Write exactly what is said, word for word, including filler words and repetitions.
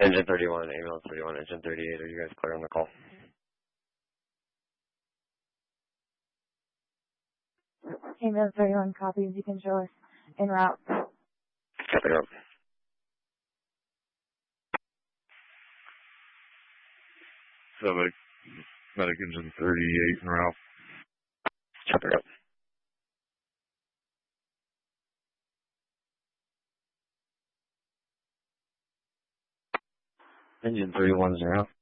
Engine thirty-one, ambulance thirty-one, engine thirty-eight, are you guys clear on the call? Ambulance thirty-one, copies. You can show us en route. Copy route. Medic, medic engine thirty-eight en route. Copy route. Engine thirty-one is en route.